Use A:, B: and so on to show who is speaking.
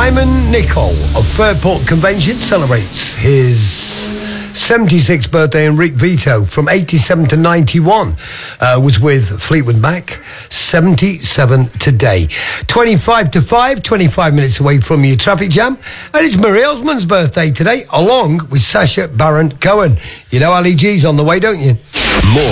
A: Simon Nicol of Fairport Convention celebrates his 76th birthday, and Rick Vito from 87 to 91 was with Fleetwood Mac. 77 today. 25 to 5, 25 minutes away from your traffic jam. And it's Marie Osmond's birthday today, along with Sacha Baron Cohen. You know Ali G's on the way, don't you? More